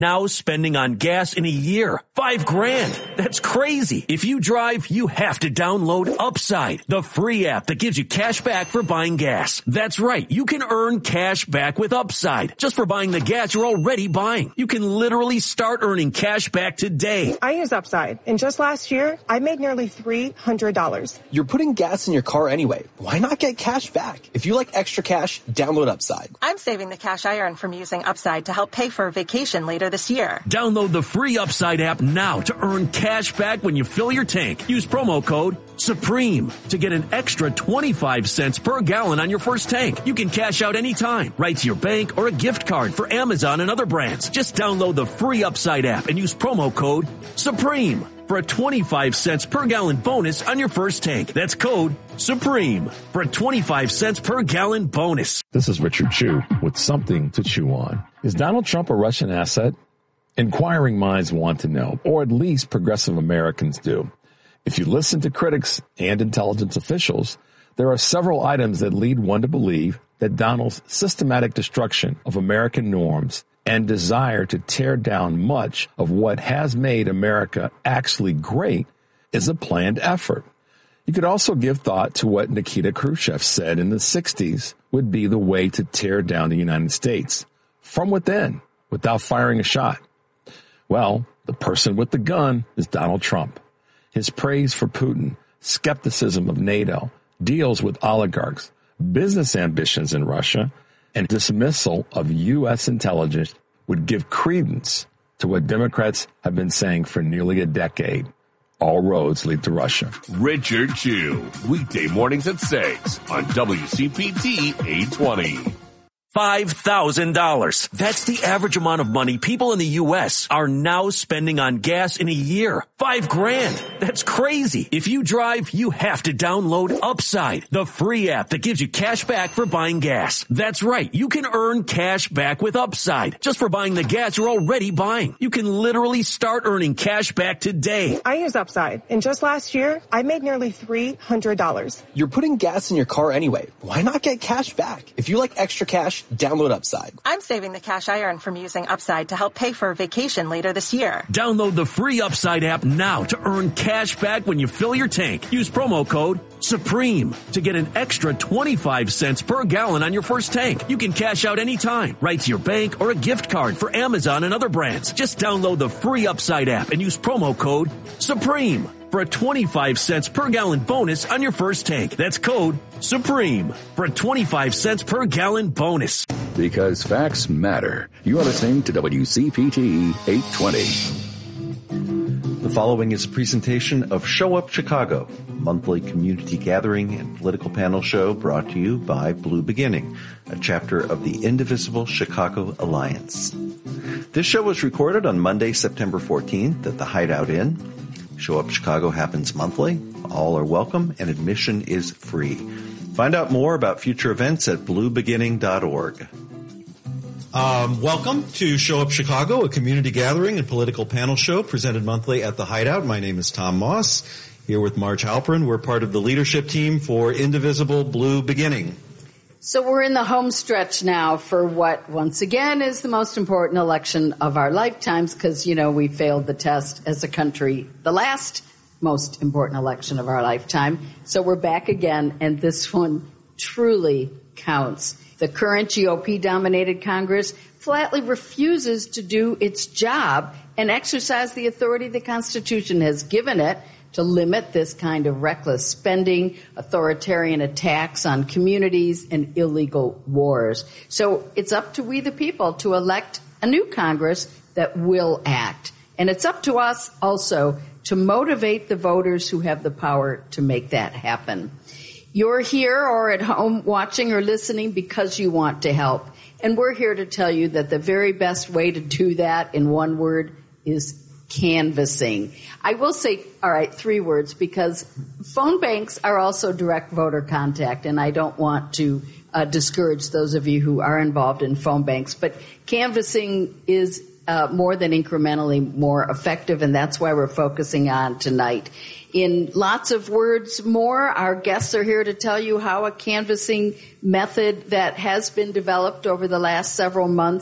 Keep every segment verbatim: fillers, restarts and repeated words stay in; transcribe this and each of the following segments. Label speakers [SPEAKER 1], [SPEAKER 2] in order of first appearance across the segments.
[SPEAKER 1] Now spending on gas in a year. Five grand. That's crazy. If you drive, you have to download Upside, the free app that gives you cash back for buying gas. That's right. You can earn cash back with Upside just for buying the gas you're already buying. You can literally start earning cash back today.
[SPEAKER 2] I use Upside, and just last year, I made nearly three hundred dollars.
[SPEAKER 3] You're putting gas in your car anyway. Why not get cash back? If you like extra cash, download Upside.
[SPEAKER 4] I'm saving the cash I earn from using Upside to help pay for a vacation later this year.
[SPEAKER 1] Download the free Upside app now to earn cash back when you fill your tank. Use promo code SUPREME to get an extra twenty-five cents per gallon on your first tank. You can cash out anytime, right to your bank or a gift card for Amazon and other brands. Just download the free Upside app and use promo code SUPREME for a twenty-five cents per gallon bonus on your first tank. That's code SUPREME for a twenty-five cents per gallon bonus.
[SPEAKER 5] This is Richard Chu with something to chew on. Is Donald Trump a Russian asset? Inquiring minds want to know, or at least progressive Americans do. If you listen to critics and intelligence officials, there are several items that lead one to believe that Donald's systematic destruction of American norms and desire to tear down much of what has made America actually great is a planned effort. You could also give thought to what Nikita Khrushchev said in the sixties would be the way to tear down the United States from within without firing a shot. Well, the person with the gun is Donald Trump. His praise for Putin, skepticism of NATO, deals with oligarchs, business ambitions in Russia, and dismissal of U S intelligence would give credence to what Democrats have been saying for nearly a decade. All roads lead to Russia.
[SPEAKER 6] Richard Chu, weekday mornings at six on W C P T eight twenty.
[SPEAKER 1] five thousand dollars. That's the average amount of money people in the U S are now spending on gas in a year. Five grand. That's crazy. If you drive, you have to download Upside, the free app that gives you cash back for buying gas. That's right. You can earn cash back with Upside just for buying the gas you're already buying. You can literally start earning cash back today.
[SPEAKER 2] I use Upside, and just last year, I made nearly three hundred dollars.
[SPEAKER 3] You're putting gas in your car anyway. Why not get cash back? If you like extra cash, download Upside.
[SPEAKER 4] I'm saving the cash I earn from using Upside to help pay for a vacation later this year.
[SPEAKER 1] Download the free Upside app now to earn cash back when you fill your tank. Use promo code SUPREME to get an extra twenty-five cents per gallon on your first tank. You can cash out anytime, right to your bank or a gift card for Amazon and other brands. Just download the free Upside app and use promo code SUPREME for a twenty-five cents per gallon bonus on your first tank. That's code SUPREME for a twenty-five cents per gallon bonus.
[SPEAKER 7] Because facts matter. You are listening to W C P T eight twenty.
[SPEAKER 8] The following is a presentation of Show Up Chicago, a monthly community gathering and political panel show brought to you by Blue Beginning, a chapter of the Indivisible Chicago Alliance. This show was recorded on Monday, September fourteenth at the Hideout Inn. Show Up Chicago happens monthly. All are welcome, and admission is free. Find out more about future events at blue beginning dot org.
[SPEAKER 9] Um, welcome to Show Up Chicago, a community gathering and political panel show presented monthly at the Hideout. My name is Tom Moss, here with Marge Halperin. We're part of the leadership team for Indivisible Blue Beginning.
[SPEAKER 10] So we're in the home stretch now for what, once again, is the most important election of our lifetimes because, you know, we failed the test as a country, the last most important election of our lifetime. So we're back again, and this one truly counts. The current G O P-dominated Congress flatly refuses to do its job and exercise the authority the Constitution has given it to limit this kind of reckless spending, authoritarian attacks on communities, and illegal wars. So it's up to we the people to elect a new Congress that will act. And it's up to us also to motivate the voters who have the power to make that happen. You're here or at home watching or listening because you want to help. And we're here to tell you that the very best way to do that in one word is canvassing. I will say, all right, three words, because phone banks are also direct voter contact, and I don't want to uh, discourage those of you who are involved in phone banks. But canvassing is uh, more than incrementally more effective, and that's why we're focusing on tonight. In lots of words more, our guests are here to tell you how a canvassing method that has been developed over the last several months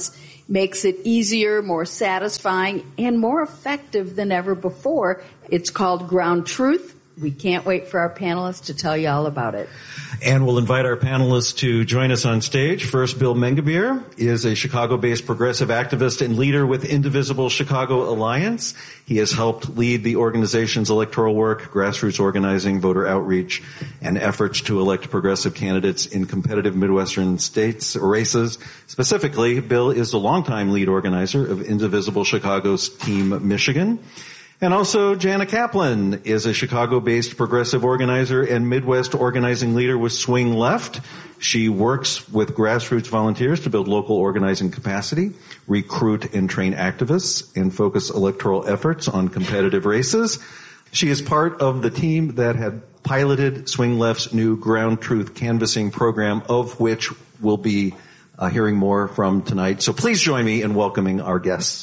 [SPEAKER 10] makes it easier, more satisfying, and more effective than ever before. It's called Ground Truth. We can't wait for our panelists to tell you all about it.
[SPEAKER 9] And we'll invite our panelists to join us on stage. First, Bill Mengebeer is a Chicago-based progressive activist and leader with Indivisible Chicago Alliance. He has helped lead the organization's electoral work, grassroots organizing, voter outreach, and efforts to elect progressive candidates in competitive Midwestern states races. Specifically, Bill is the longtime lead organizer of Indivisible Chicago's Team Michigan. And also, Jana Kaplan is a Chicago-based progressive organizer and Midwest organizing leader with Swing Left. She works with grassroots volunteers to build local organizing capacity, recruit and train activists, and focus electoral efforts on competitive races. She is part of the team that had piloted Swing Left's new Ground Truth canvassing program, of which we'll be uh, hearing more from tonight. So please join me in welcoming our guests.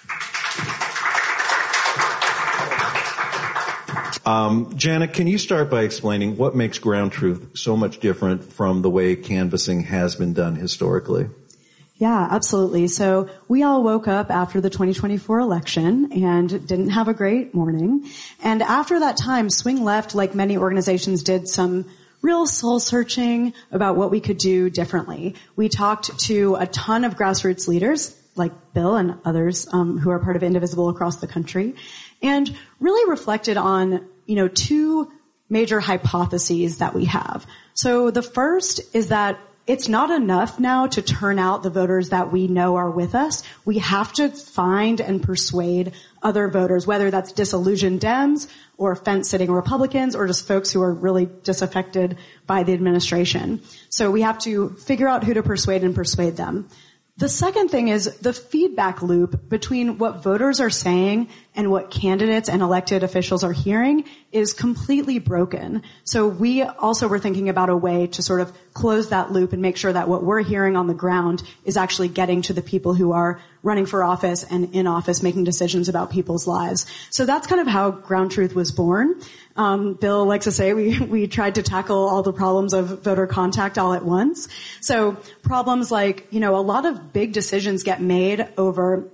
[SPEAKER 9] Um, Janet, can you start by explaining what makes Ground Truth so much different from the way canvassing has been done historically?
[SPEAKER 11] Yeah, absolutely. So we all woke up after the twenty twenty-four election and didn't have a great morning. And after that time, Swing Left, like many organizations, did some real soul searching about what we could do differently. We talked to a ton of grassroots leaders, like Bill and others um, who are part of Indivisible across the country, and really reflected on, you know, two major hypotheses that we have. So the first is that it's not enough now to turn out the voters that we know are with us. We have to find and persuade other voters, whether that's disillusioned Dems or fence-sitting Republicans or just folks who are really disaffected by the administration. So we have to figure out who to persuade and persuade them. The second thing is the feedback loop between what voters are saying and what candidates and elected officials are hearing is completely broken. So we also were thinking about a way to sort of close that loop and make sure that what we're hearing on the ground is actually getting to the people who are running for office and in office making decisions about people's lives. So that's kind of how Ground Truth was born. Um, Bill likes to say we, we tried to tackle all the problems of voter contact all at once. So problems like, you know, a lot of big decisions get made over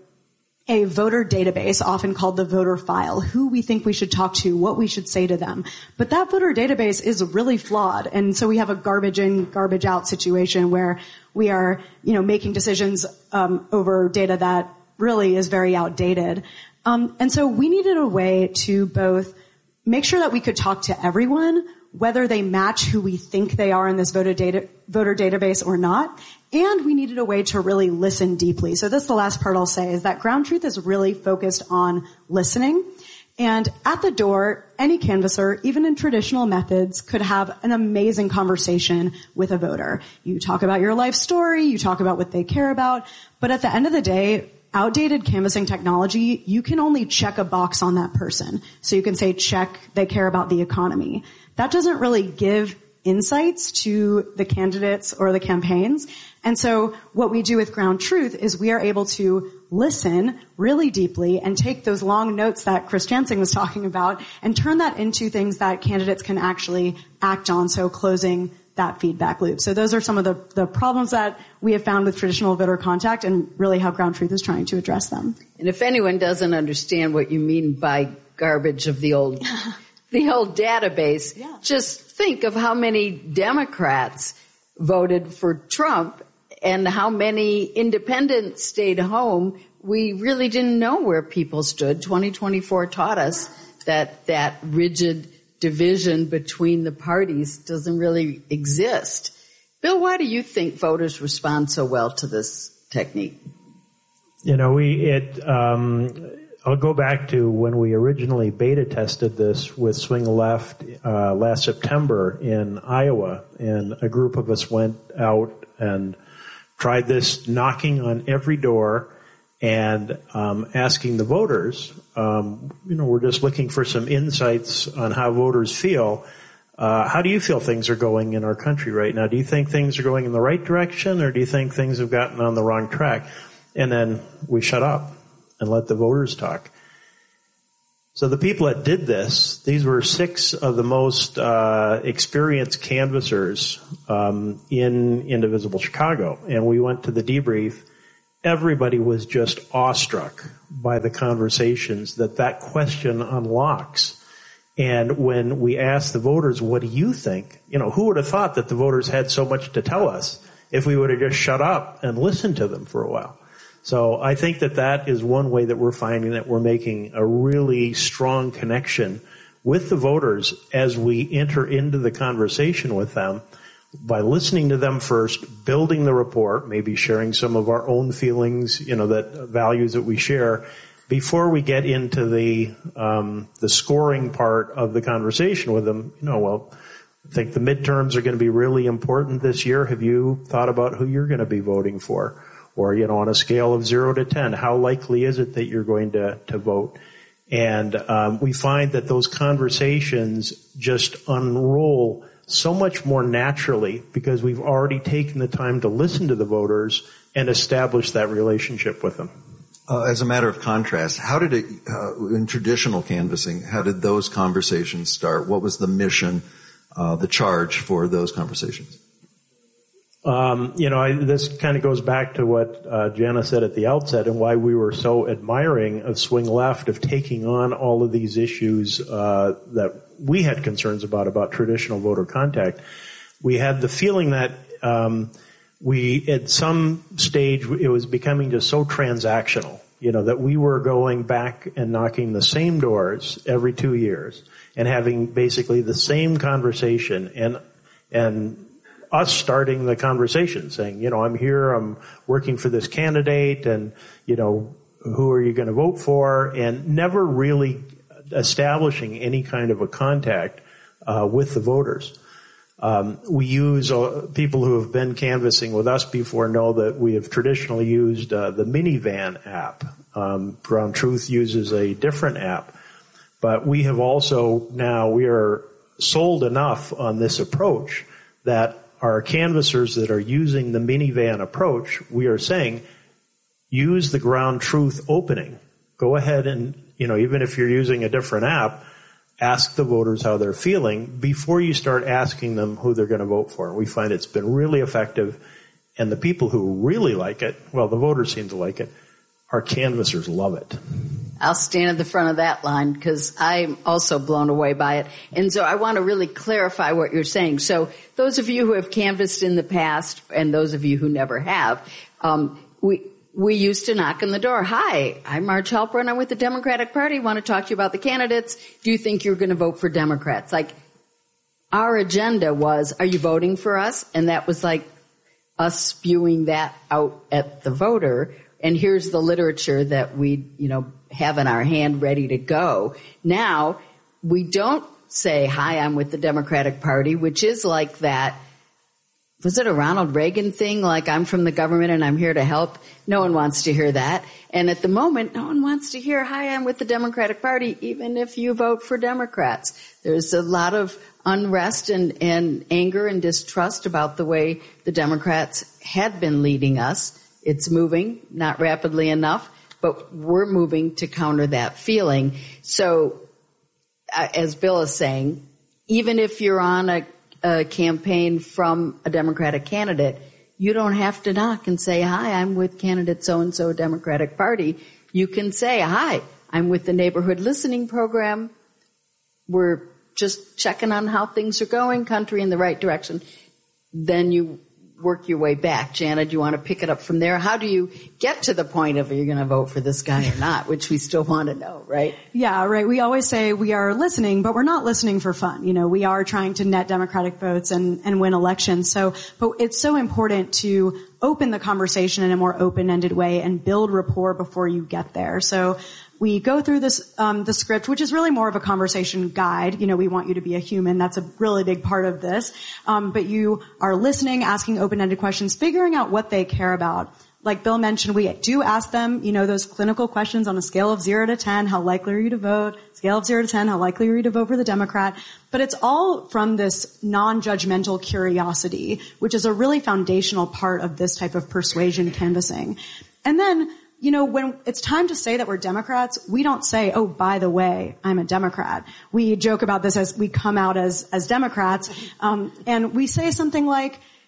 [SPEAKER 11] a voter database, often called the voter file, who we think we should talk to, what we should say to them. But that voter database is really flawed. And so we have a garbage in, garbage out situation where we are, you know, making decisions um, over data that really is very outdated. Um, and so we needed a way to both make sure that we could talk to everyone, whether they match who we think they are in this voter data, voter database or not. And we needed a way to really listen deeply. So this is the last part I'll say, is that Ground Truth is really focused on listening. And at the door, any canvasser, even in traditional methods, could have an amazing conversation with a voter. You talk about your life story, you talk about what they care about, but at the end of the day, outdated canvassing technology, you can only check a box on that person. So you can say, check, they care about the economy. That doesn't really give insights to the candidates or the campaigns. And so what we do with Ground Truth is we are able to listen really deeply and take those long notes that Chris Jansing was talking about and turn that into things that candidates can actually act on, so closing that feedback loop. So those are some of the, the problems that we have found with traditional voter contact and really how Ground Truth is trying to address them.
[SPEAKER 10] And if anyone doesn't understand what you mean by garbage of the old the old database, yeah. Just think of how many Democrats voted for Trump and how many independents stayed home. We really didn't know where people stood. twenty twenty-four taught us that that rigid division between the parties doesn't really exist. Bill, why do you think voters respond so well to this technique?
[SPEAKER 12] You know, we, it, um, I'll go back to when we originally beta tested this with Swing Left, uh, last September in Iowa, and a group of us went out and tried this, knocking on every door and um, asking the voters, um, you know, we're just looking for some insights on how voters feel. Uh, how do you feel things are going in our country right now? Do you think things are going in the right direction, or do you think things have gotten on the wrong track? And then we shut up and let the voters talk. So the people that did this, these were six of the most uh, experienced canvassers um, in Indivisible Chicago. And we went to the debrief, everybody was just awestruck by the conversations that that question unlocks. And when we asked the voters, what do you think? You know, who would have thought that the voters had so much to tell us if we would have just shut up and listened to them for a while? So I think that that is one way that we're finding that we're making a really strong connection with the voters as we enter into the conversation with them by listening to them first, building the rapport, maybe sharing some of our own feelings, you know, that values that we share, before we get into the um, the scoring part of the conversation with them. You know, well, I think the midterms are going to be really important this year. Have you thought about who you're going to be voting for? Or, you know, on a scale of zero to ten, how likely is it that you're going to, to vote? And um, we find that those conversations just unroll so much more naturally because we've already taken the time to listen to the voters and establish that relationship with them.
[SPEAKER 9] Uh, as a matter of contrast, how did it, uh, in traditional canvassing, how did those conversations start? What was the mission, uh, the charge for those conversations?
[SPEAKER 12] Um, you know, I, this kind of goes back to what uh, Jana said at the outset and why we were so admiring of Swing Left, of taking on all of these issues uh, that we had concerns about, about traditional voter contact. We had the feeling that um, we, at some stage, it was becoming just so transactional, you know, that we were going back and knocking the same doors every two years and having basically the same conversation and and us starting the conversation saying, you know, I'm here, I'm working for this candidate, and, you know, who are you going to vote for? And never really establishing any kind of a contact uh, with the voters. Um, we use, uh, people who have been canvassing with us before know that we have traditionally used uh, the Minivan app. Um, Ground Truth uses a different app. But we have also now, we are sold enough on this approach that our canvassers that are using the Minivan approach, we are saying, use the Ground Truth opening. Go ahead and, you know, even if you're using a different app, ask the voters how they're feeling before you start asking them who they're going to vote for. We find it's been really effective, and the people who really like it, well, the voters seem to like it, our canvassers love it.
[SPEAKER 10] I'll stand at the front of that line because I'm also blown away by it. And so I want to really clarify what you're saying. So those of you who have canvassed in the past and those of you who never have, um, we we used to knock on the door. Hi, I'm Marge Halperin. I'm with the Democratic Party. I want to talk to you about the candidates. Do you think you're going to vote for Democrats? Like, our agenda was, are you voting for us? And that was like us spewing that out at the voter. And here's the literature that we, you know, have in our hand ready to go. Now, we don't say, hi, I'm with the Democratic Party, which is like that. Was it a Ronald Reagan thing? Like, I'm from the government and I'm here to help. No one wants to hear that. And at the moment, no one wants to hear, hi, I'm with the Democratic Party, even if you vote for Democrats. There's a lot of unrest and, and anger and distrust about the way the Democrats had been leading us. It's moving, not rapidly enough, but we're moving to counter that feeling. So, uh, as Bill is saying, even if you're on a, a campaign from a Democratic candidate, you don't have to knock and say, hi, I'm with candidate so-and-so Democratic Party. You can say, hi, I'm with the Neighborhood Listening Program. We're just checking on how things are going, country in the right direction. Then you work your way back. Jana, do you want to pick it up from there? How do you get to the point of, are you going to vote for this guy or not, which we still want to know, right?
[SPEAKER 11] Yeah, right. We always say we are listening, but we're not listening for fun. You know, we are trying to net Democratic votes and, and win elections. So, but it's so important to open the conversation in a more open-ended way and build rapport before you get there. So we go through this, um, the script, which is really more of a conversation guide. You know, we want you to be a human. That's a really big part of this. Um, but you are listening, asking open-ended questions, figuring out what they care about. Like Bill mentioned, we do ask them, you know, those clinical questions on a scale of zero to ten. How likely are you to vote? Scale of zero to ten. How likely are you to vote for the Democrat? But it's all from this non-judgmental curiosity, which is a really foundational part of this type of persuasion canvassing. And then, you know, when it's time to say that we're Democrats, we don't say, oh, by the way, I'm a Democrat. We joke about this as we come out as, as Democrats. Um, and we say something like,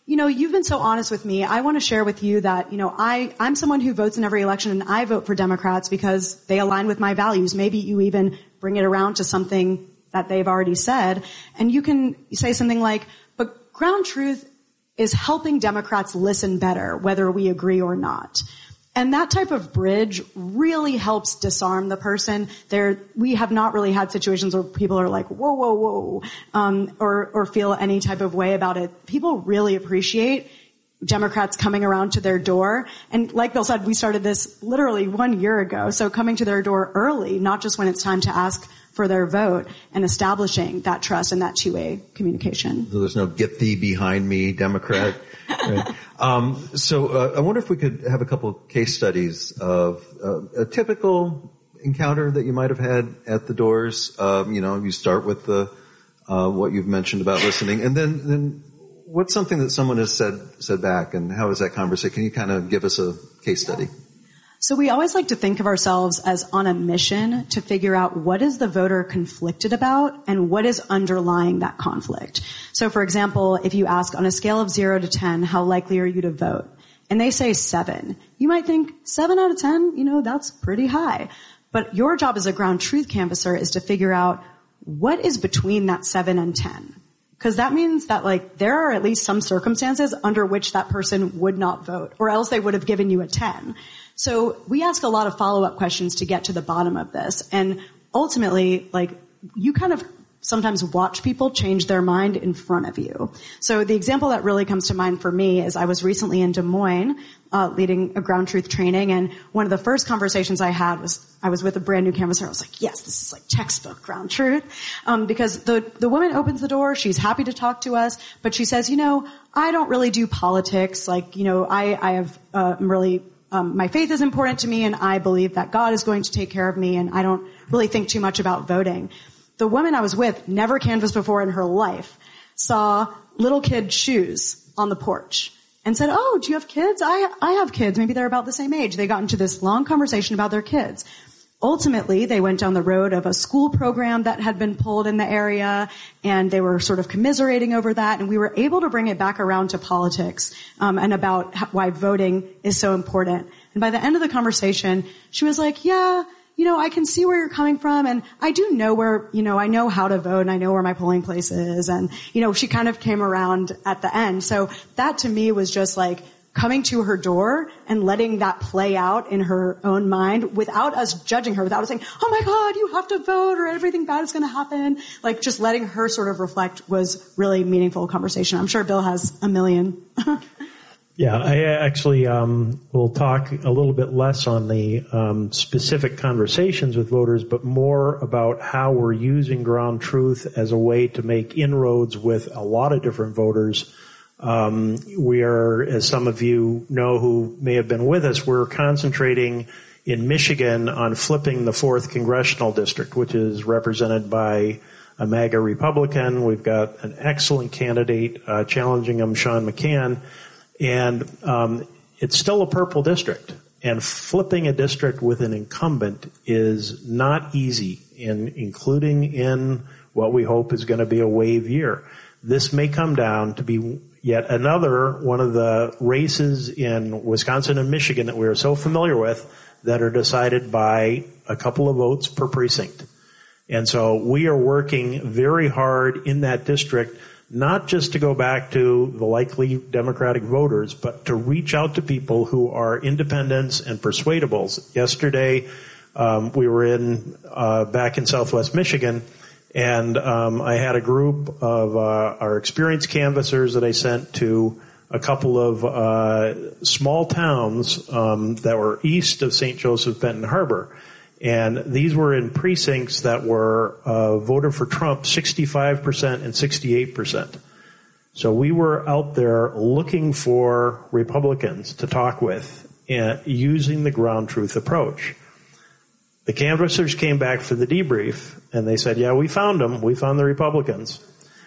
[SPEAKER 11] you know, you've been so honest with me. I want to share with you that, you know, I, I'm someone who votes in every election, and I vote for Democrats because they align with my values. Maybe you even bring it around to something that they've already said. And you can say something like, but ground truth is helping Democrats listen better, whether we agree or not. And that type of bridge really helps disarm the person. There, we have not really had situations where people are like, whoa, whoa, whoa, um, or, or feel any type of way about it. People really appreciate Democrats coming around to their door. And like Bill said, we started this literally one year ago. So coming to their door early, not just when it's time to ask for their vote, and establishing that trust and that two-way communication.
[SPEAKER 8] So there's no get thee behind me Democrat. Right. Um, so uh, I wonder if we could have a couple case studies of uh, a typical encounter that you might have had at the doors. Um, you know, you start with the uh, what you've mentioned about listening, and then then what's something that someone has said said back, and how is that conversation? Can you kind of give us a case study?
[SPEAKER 11] So we always like to think of ourselves as on a mission to figure out what is the voter conflicted about and what is underlying that conflict. So for example, if you ask on a scale of zero to ten, how likely are you to vote? And they say seven. You might think seven out of ten, you know, that's pretty high. But your job as a ground truth canvasser is to figure out what is between that seven and ten. Because that means that, like, there are at least some circumstances under which that person would not vote, or else they would have given you a ten. So we ask a lot of follow-up questions to get to the bottom of this. And ultimately, like, you kind of sometimes watch people change their mind in front of you. So the example that really comes to mind for me is I was recently in Des Moines, uh, leading a ground truth training, and one of the first conversations I had was, I was with a brand new canvasser. I was like, yes, this is like textbook ground truth. Um, because the, the woman opens the door, she's happy to talk to us, but she says, you know, I don't really do politics. Like, you know, I, I have, uh, I'm really, Um, my faith is important to me, and I believe that God is going to take care of me, and I don't really think too much about voting. The woman I was with, never canvassed before in her life, saw little kid shoes on the porch and said, oh, do you have kids? I, I have kids. Maybe they're about the same age. They got into this long conversation about their kids. Ultimately, they went down the road of a school program that had been pulled in the area, and they were sort of commiserating over that, and we were able to bring it back around to politics um, and about why voting is so important. And by the end of the conversation, she was like, yeah, you know, I can see where you're coming from, and I do know where, you know, I know how to vote, and I know where my polling place is, and, you know, she kind of came around at the end. So that to me was just like coming to her door and letting that play out in her own mind without us judging her, without us saying, oh my God, you have to vote or everything bad is going to happen. Like, just letting her sort of reflect was really meaningful conversation. I'm sure Bill has a million.
[SPEAKER 12] Yeah, I actually um, will talk a little bit less on the um, specific conversations with voters, but more about how we're using ground truth as a way to make inroads with a lot of different voters. Um, we are, as some of you know who may have been with us, we're concentrating in Michigan on flipping the fourth congressional district, which is represented by a MAGA Republican. We've got an excellent candidate uh, challenging him, Sean McCann, and um, it's still a purple district. And flipping a district with an incumbent is not easy, in, including in what we hope is going to be a wave year. This may come down to be yet another one of the races in Wisconsin and Michigan that we are so familiar with that are decided by a couple of votes per precinct. And so we are working very hard in that district, not just to go back to the likely Democratic voters, but to reach out to people who are independents and persuadables. Yesterday, um, we were in uh, back in Southwest Michigan, and um, I had a group of uh, our experienced canvassers that I sent to a couple of uh, small towns um, that were east of Saint Joseph, Benton Harbor. And these were in precincts that were uh, voted for Trump sixty-five percent and sixty-eight percent. So we were out there looking for Republicans to talk with and using the ground truth approach. The canvassers came back for the debrief, and they said, yeah, we found them. We found the Republicans.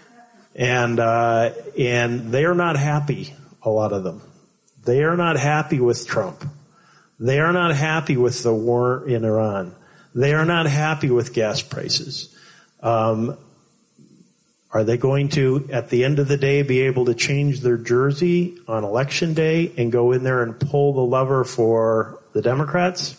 [SPEAKER 12] And, uh, and they are not happy, a lot of them. They are not happy with Trump. They are not happy with the war in Iran. They are not happy with gas prices. Um, Are they going to, at the end of the day, be able to change their jersey on election day and go in there and pull the lever for the Democrats?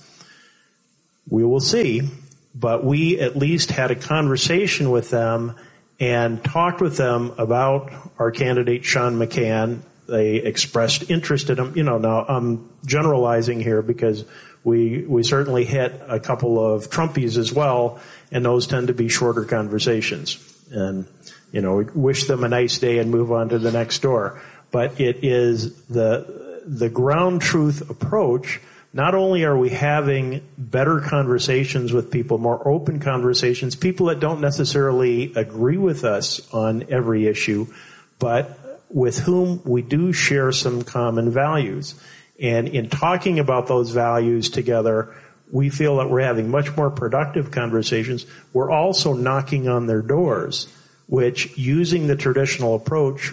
[SPEAKER 12] We will see. But we at least had a conversation with them and talked with them about our candidate, Sean McCann. They expressed interest in him. You know, now I'm generalizing here because we we certainly hit a couple of Trumpies as well, and those tend to be shorter conversations. And, you know, we wish them a nice day and move on to the next door. But it is the the ground truth approach. Not only are we having better conversations with people, more open conversations, people that don't necessarily agree with us on every issue, but with whom we do share some common values. And in talking about those values together, we feel that we're having much more productive conversations. We're also knocking on their doors, which, using the traditional approach,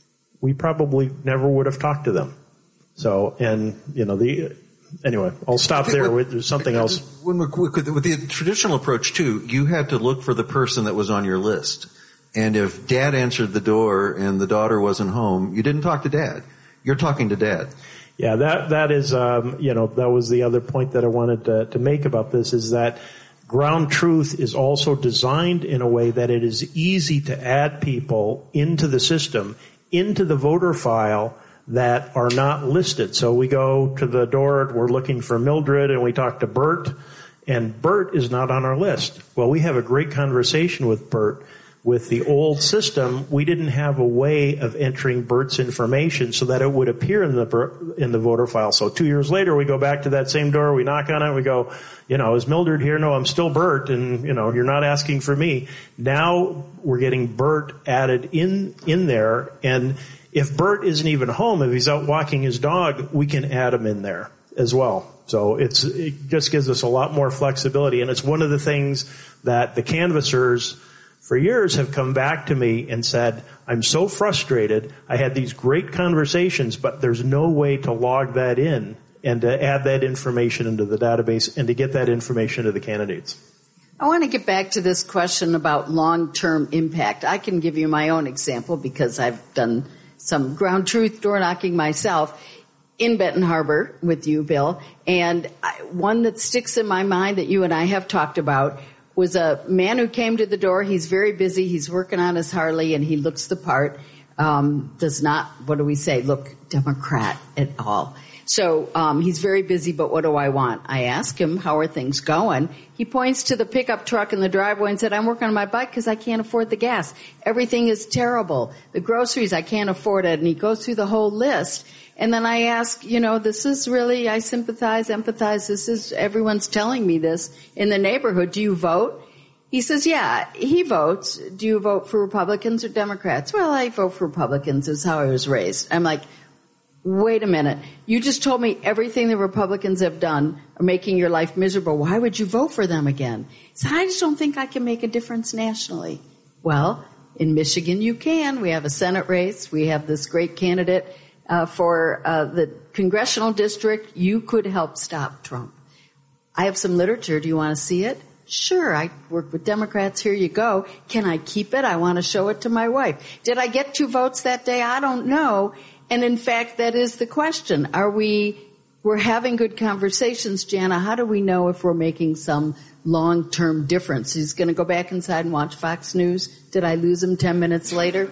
[SPEAKER 12] we probably never would have talked to them. So, and, you know, the... Anyway, I'll stop there. With, there's something else.
[SPEAKER 8] When we're, with the traditional approach, too, you had to look for the person that was on your list. And if Dad answered the door and the daughter wasn't home, you didn't talk to Dad. You're talking to Dad.
[SPEAKER 12] Yeah, that that is, um, you know, that was the other point that I wanted to, to make about this, is that ground truth is also designed in a way that it is easy to add people into the system, into the voter file, that are not listed. So we go to the door, we're looking for Mildred, and we talk to Bert, and Bert is not on our list. Well, we have a great conversation with Bert. With the old system, we didn't have a way of entering Bert's information so that it would appear in the in the voter file. So two years later, we go back to that same door, we knock on it, we go, you know, is Mildred here? No, I'm still Bert, and, you know, you're not asking for me. Now we're getting Bert added in in there, and if Bert isn't even home, if he's out walking his dog, we can add him in there as well. So it's, it just gives us a lot more flexibility. And it's one of the things that the canvassers for years have come back to me and said, I'm so frustrated. I had these great conversations, but there's no way to log that in and to add that information into the database and to get that information to the candidates.
[SPEAKER 10] I want to get back to this question about long-term impact. I can give you my own example because I've done some ground truth door knocking myself in Benton Harbor with you, Bill. And I, one that sticks in my mind that you and I have talked about was a man who came to the door. He's very busy. He's working on his Harley, and he looks the part. Um, does not, what do we say, look Democrat at all. So um, he's very busy, but what do I want? I ask him, how are things going? He points to the pickup truck in the driveway and said, I'm working on my bike because I can't afford the gas. Everything is terrible. The groceries, I can't afford it. And he goes through the whole list. And then I ask, you know, this is really, I sympathize, empathize. This is, everyone's telling me this in the neighborhood. Do you vote? He says, yeah, he votes. Do you vote for Republicans or Democrats? Well, I vote for Republicans. Is how I was raised. I'm like, wait a minute. You just told me everything the Republicans have done are making your life miserable. Why would you vote for them again? He said, I just don't think I can make a difference nationally. Well, in Michigan you can. We have a Senate race. We have this great candidate uh, for uh, the congressional district. You could help stop Trump. I have some literature. Do you want to see it? Sure, I work with Democrats. Here you go. Can I keep it? I want to show it to my wife. Did I get two votes that day? I don't know. And in fact, that is the question. Are we, we're having good conversations, Jana. How do we know if we're making some long-term difference? He's going to go back inside and watch Fox News. Did I lose him ten minutes later?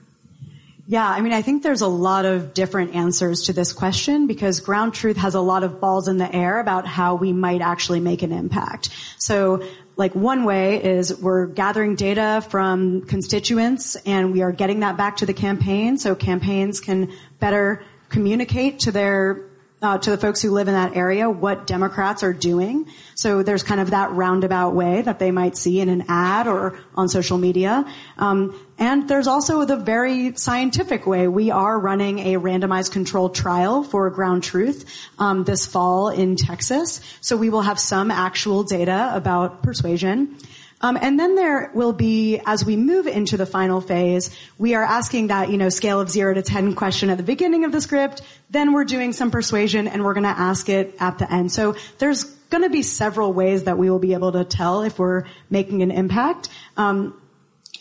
[SPEAKER 11] Yeah, I mean, I think there's a lot of different answers to this question because ground truth has a lot of balls in the air about how we might actually make an impact. So, like, one way is we're gathering data from constituents and we are getting that back to the campaign so campaigns can better communicate to their Uh, to the folks who live in that area what Democrats are doing. So there's kind of that roundabout way that they might see in an ad or on social media. Um, and there's also the very scientific way. We are running a randomized controlled trial for Ground Truth um, this fall in Texas. So we will have some actual data about persuasion. Um, and then there will be, as we move into the final phase, we are asking that, you know, scale of zero to ten question at the beginning of the script. Then we're doing some persuasion and we're going to ask it at the end. So there's going to be several ways that we will be able to tell if we're making an impact. Um,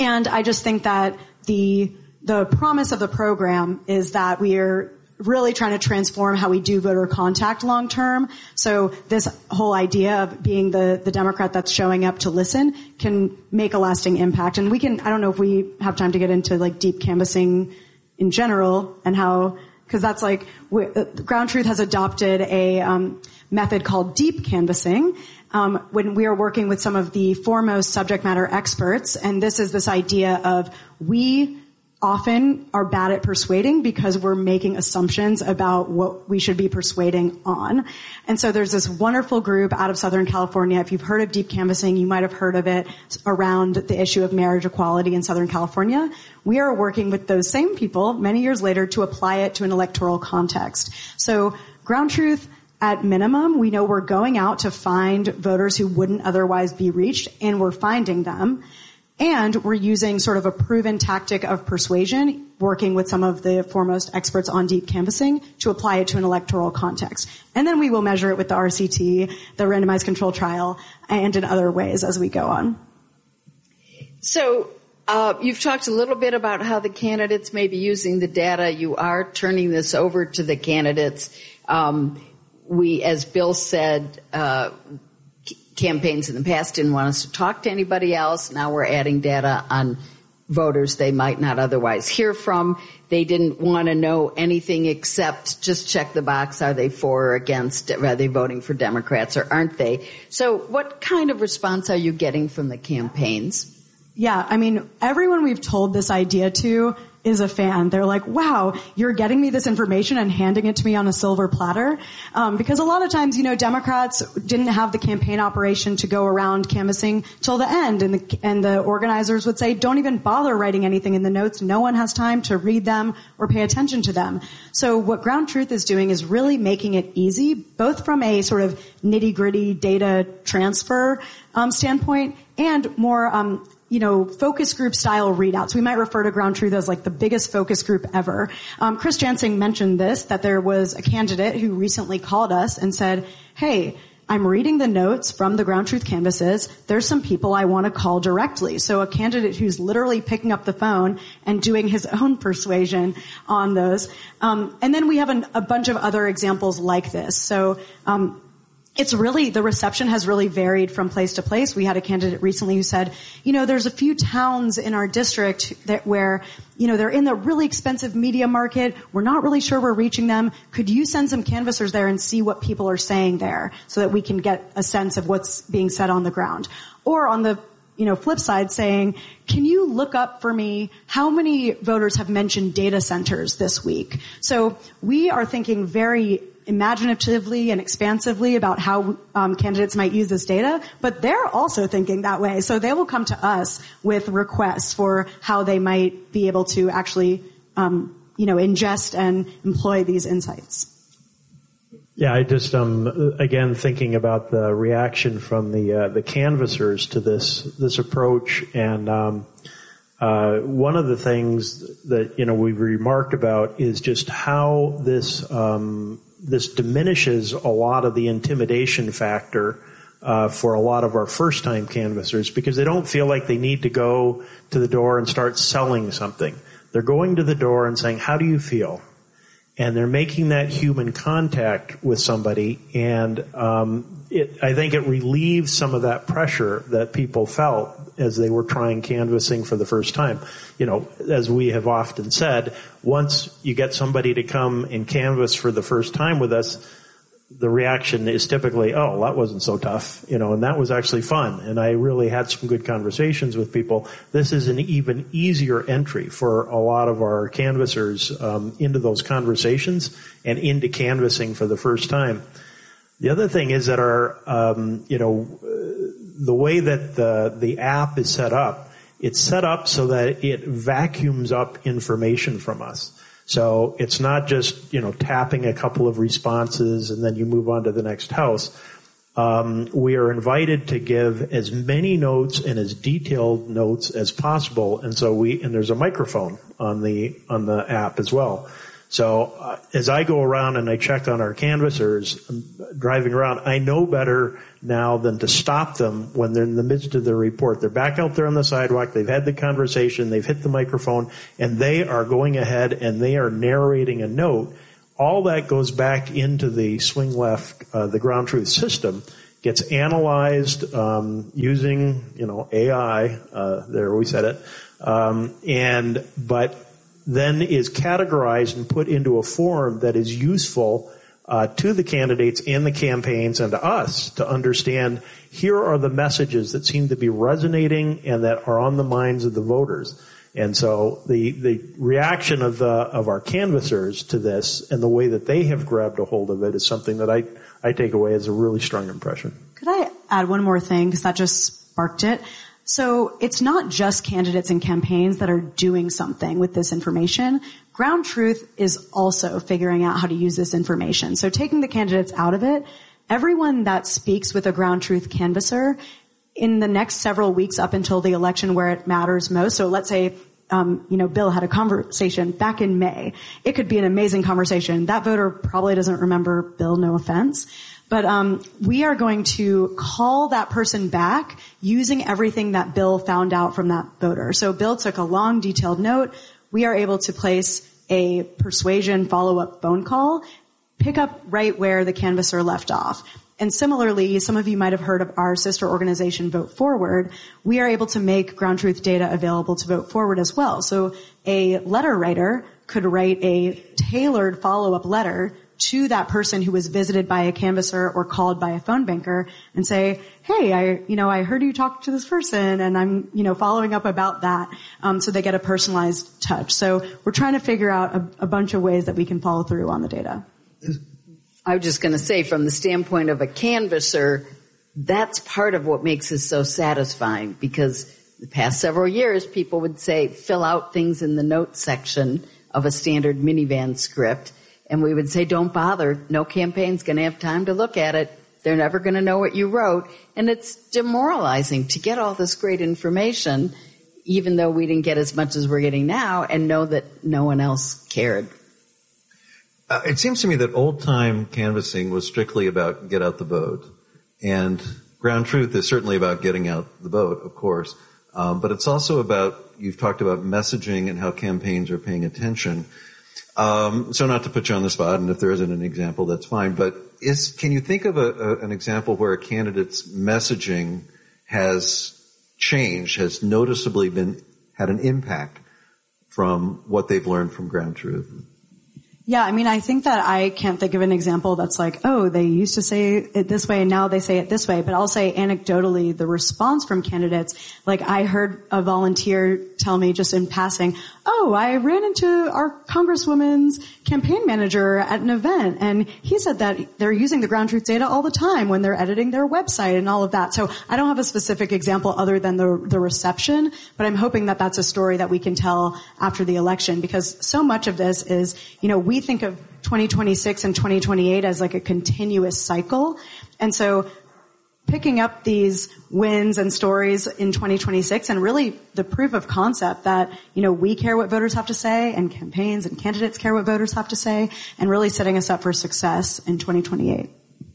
[SPEAKER 11] And I just think that the the promise of the program is that we are really trying to transform how we do voter contact long term. So this whole idea of being the, the Democrat that's showing up to listen can make a lasting impact. And we can, I don't know if we have time to get into like deep canvassing in general and how, because that's like, we, uh, Ground Truth has adopted a um, method called deep canvassing. Um, when we are working with some of the foremost subject matter experts, and this is this idea of we often are bad at persuading because we're making assumptions about what we should be persuading on. And so there's this wonderful group out of Southern California. If you've heard of deep canvassing, you might have heard of it around the issue of marriage equality in Southern California. We are working with those same people many years later to apply it to an electoral context. So Ground Truth, at minimum, we know we're going out to find voters who wouldn't otherwise be reached, and we're finding them. And we're using sort of a proven tactic of persuasion, working with some of the foremost experts on deep canvassing to apply it to an electoral context. And then we will measure it with the R C T, the randomized control trial, and in other ways as we go on.
[SPEAKER 10] So uh, you've talked a little bit about how the candidates may be using the data. You are turning this over to the candidates. Um, we, as Bill said, uh, campaigns in the past didn't want us to talk to anybody else. Now we're adding data on voters they might not otherwise hear from. They didn't want to know anything except just check the box. Are they for or against? Are they voting for Democrats or aren't they? So what kind of response are you getting from the campaigns?
[SPEAKER 11] Yeah, I mean, everyone we've told this idea to is a fan. They're like, wow, you're getting me this information and handing it to me on a silver platter. Um, because a lot of times, you know, Democrats didn't have the campaign operation to go around canvassing till the end. And the, and the organizers would say, don't even bother writing anything in the notes. No one has time to read them or pay attention to them. So what Ground Truth is doing is really making it easy, both from a sort of nitty gritty data transfer um, standpoint and more um you know, focus group style readouts. We might refer to Ground Truth as like the biggest focus group ever. Um, Chris Jansing mentioned this, that there was a candidate who recently called us and said, hey, I'm reading the notes from the Ground Truth canvasses. There's some people I want to call directly. So a candidate who's literally picking up the phone and doing his own persuasion on those. Um, and then we have an, a bunch of other examples like this. So, um, It's really, the reception has really varied from place to place. We had a candidate recently who said, you know, there's a few towns in our district that where, you know, they're in the really expensive media market. We're not really sure we're reaching them. Could you send some canvassers there and see what people are saying there so that we can get a sense of what's being said on the ground? Or on the, you know, flip side saying, can you look up for me how many voters have mentioned data centers this week? So we are thinking very imaginatively and expansively about how um, candidates might use this data, but they're also thinking that way. So they will come to us with requests for how they might be able to actually, um, you know, ingest and employ these insights.
[SPEAKER 12] Yeah, I just um again thinking about the reaction from the uh, the canvassers to this this approach, and um, uh, one of the things that you know we've remarked about is just how this um, this diminishes a lot of the intimidation factor uh, for a lot of our first-time canvassers, because they don't feel like they need to go to the door and start selling something. They're going to the door and saying, "How do you feel?" And they're making that human contact with somebody, and um, it, I think it relieves some of that pressure that people felt as they were trying canvassing for the first time. You know, as we have often said, once you get somebody to come and canvass for the first time with us, the reaction is typically, oh, that wasn't so tough, you know, and that was actually fun. And I really had some good conversations with people. This is an even easier entry for a lot of our canvassers um, into those conversations and into canvassing for the first time. The other thing is that our, um, you know, the way that the, the app is set up, it's set up so that it vacuums up information from us. So it's not just, you know, tapping a couple of responses and then you move on to the next house. Um, we are invited to give as many notes and as detailed notes as possible. And so we, and there's a microphone on the, on the app as well. So uh, as I go around and I check on our canvassers, I'm driving around, I know better now than to stop them when they're in the midst of their report. They're back out there on the sidewalk, they've had the conversation, they've hit the microphone, and they are going ahead and they are narrating a note. All that goes back into the swing left, uh, the ground truth system, gets analyzed um, using, you know, A I. Uh, there, we said it. Um, and but then is categorized and put into a form that is useful uh, to the candidates and the campaigns and to us to understand. Here are the messages that seem to be resonating and that are on the minds of the voters. And so the the reaction of the of our canvassers to this and the way that they have grabbed a hold of it is something that I I take away as a really strong impression.
[SPEAKER 11] Could I add one more thing, because that just sparked it? So it's not just candidates and campaigns that are doing something with this information. Ground Truth is also figuring out how to use this information. So taking the candidates out of it, everyone that speaks with a Ground Truth canvasser in the next several weeks up until the election where it matters most. So let's say, um, you know, Bill had a conversation back in May. It could be an amazing conversation. That voter probably doesn't remember Bill, no offense. But um, we are going to call that person back using everything that Bill found out from that voter. So Bill took a long, detailed note. We are able to place a persuasion follow-up phone call, pick up right where the canvasser left off. And similarly, some of you might have heard of our sister organization, Vote Forward. We are able to make Ground Truth data available to Vote Forward as well. So a letter writer could write a tailored follow-up letter to that person who was visited by a canvasser or called by a phone banker and say, hey, I, you know, I heard you talk to this person and I'm, you know, following up about that. Um, so they get a personalized touch. So we're trying to figure out a, a bunch of ways that we can follow through on the data.
[SPEAKER 10] I was just going to say, from the standpoint of a canvasser, that's part of what makes us so satisfying, because the past several years, people would say, fill out things in the notes section of a standard minivan script. And we would say, don't bother. No campaign's going to have time to look at it. They're never going to know what you wrote. And it's demoralizing to get all this great information, even though we didn't get as much as we're getting now, and know that no one else cared.
[SPEAKER 8] Uh, it seems to me that old-time canvassing was strictly about get out the vote. And Ground Truth is certainly about getting out the vote, of course. Um, but it's also about, you've talked about messaging and how campaigns are paying attention. Um, so not to put you on the spot, and if there isn't an example, that's fine. But is, can you think of a, a, an example where a candidate's messaging has changed, has noticeably been, had an impact from what they've learned from Ground Truth?
[SPEAKER 11] Yeah, I mean, I think that I can't think of an example that's like, oh, they used to say it this way and now they say it this way. But I'll say anecdotally, the response from candidates, like I heard a volunteer tell me just in passing, oh, I ran into our congresswoman's campaign manager at an event and he said that they're using the Ground Truth data all the time when they're editing their website and all of that. So I don't have a specific example other than the, the reception, but I'm hoping that that's a story that we can tell after the election, because so much of this is, you know, we We think of twenty twenty-six and twenty twenty-eight as like a continuous cycle. And so picking up these wins and stories in twenty twenty-six and really the proof of concept that, you know, we care what voters have to say and campaigns and candidates care what voters have to say, and really setting us up for success in twenty twenty-eight.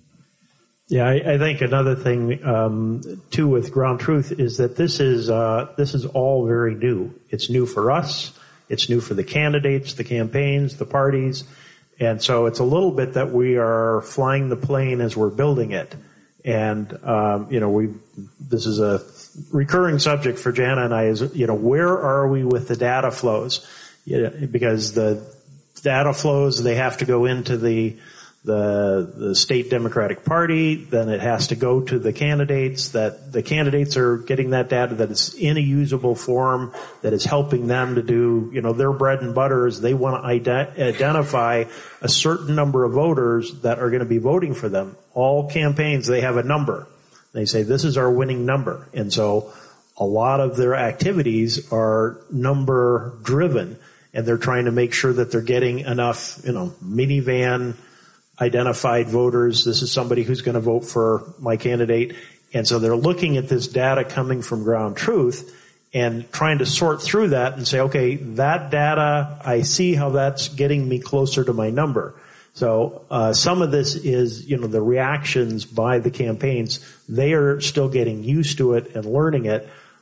[SPEAKER 12] Yeah, I, I think another thing, um, too, with Ground Truth is that this is, uh, this is all very new. It's new for us. It's new for the candidates, the campaigns, the parties. And so it's a little bit that we are flying the plane as we're building it. And, um, you know, we, this is a recurring subject for Jana and I is, you know, where are we with the data flows? You know, because the data flows, they have to go into the, the, the state Democratic Party, then it has to go to the candidates, that the candidates are getting that data that is in a usable form, that is helping them to do, you know, their bread and butter is they want to ide- identify a certain number of voters that are going to be voting for them. All campaigns, they have a number. They say, this is our winning number. And so a lot of their activities are number driven, and they're trying to make sure that they're getting enough, you know, minivan identified voters. This is somebody who's going to vote for my candidate. And so they're looking at this data coming from Ground Truth, and trying to sort through that and say, okay, that data, I see how that's getting me closer to my number. So uh, some of this is, you know, the reactions by the campaigns. They are still getting used to it and learning it.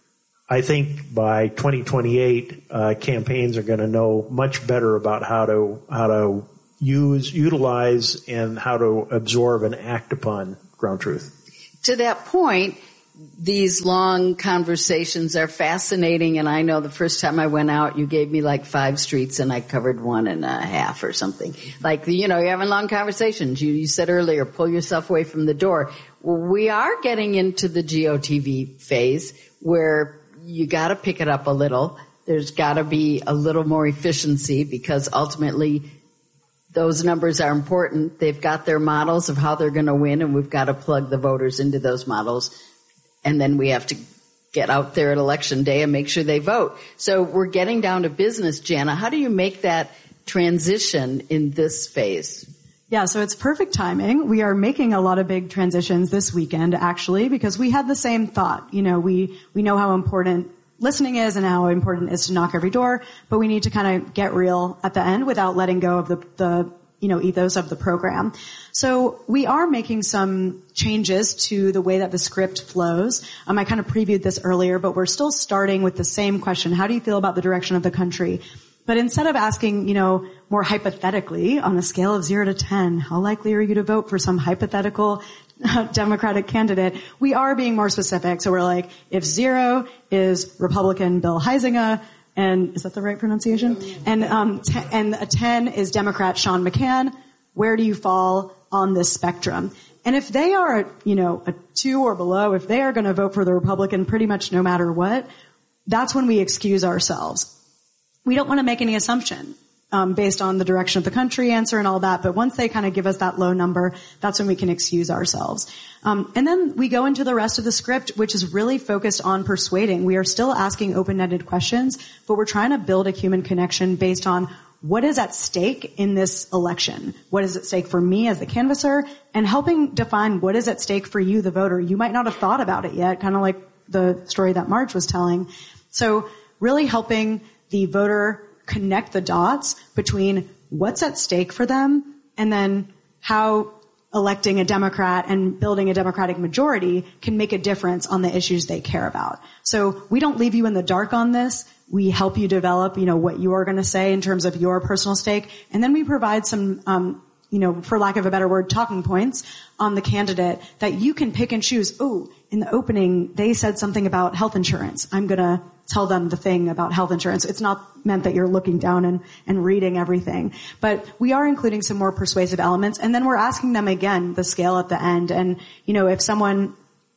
[SPEAKER 12] I think by twenty twenty-eight, uh, campaigns are going to know much better about how to how to use, utilize, and how to absorb and act upon ground truth.
[SPEAKER 10] To that point, these long conversations are fascinating, and I know the first time I went out, you gave me like five streets, and I covered one and a half or something. Like, you know, you're having long conversations. You, you said earlier, pull yourself away from the door. Well, we are getting into the G O T V phase where you got to pick it up a little. There's got to be a little more efficiency because ultimately those numbers are important. They've got their models of how they're going to win, and we've got to plug the voters into those models. And then we have to get out there at election day and make sure they vote. So we're getting down to business, Jana. How do you make that transition in this phase?
[SPEAKER 11] Yeah, so it's perfect timing. We are making a lot of big transitions this weekend, actually, because we had the same thought. You know, we, we know how important listening is and how important it is to knock every door, but we need to kind of get real at the end without letting go of the, the, you know, ethos of the program. So we are making some changes to the way that the script flows. Um, I kind of previewed this earlier, but we're still starting with the same question. How do you feel about the direction of the country? But instead of asking, you know, more hypothetically on a scale of zero to ten, how likely are you to vote for some hypothetical Democratic candidate? We are being more specific. So we're like, if zero is Republican Bill Huizenga, and is that the right pronunciation? And um, t- and a ten is Democrat Sean McCann. Where do you fall on this spectrum? And if they are, you know, a two or below, if they are going to vote for the Republican pretty much no matter what, that's when we excuse ourselves. We don't want to make any assumption um, based on the direction of the country answer and all that. But once they kind of give us that low number, that's when we can excuse ourselves. Um, and then we go into the rest of the script, which is really focused on persuading. We are still asking open-ended questions, but we're trying to build a human connection based on what is at stake in this election. What is at stake for me as the canvasser, and helping define what is at stake for you, the voter. You might not have thought about it yet, kind of like the story that Marge was telling. So really helping the voter connect the dots between what's at stake for them and then how electing a Democrat and building a Democratic majority can make a difference on the issues they care about. So we don't leave you in the dark on this. We help you develop, you know, what you are going to say in terms of your personal stake. And then we provide some, um, you know, for lack of a better word, talking points on the candidate that you can pick and choose. Oh, in the opening, they said something about health insurance. I'm going to tell them the thing about health insurance. It's not meant that you're looking down and, and reading everything. But we are including some more persuasive elements. And then we're asking them again the scale at the end. And, you know, if someone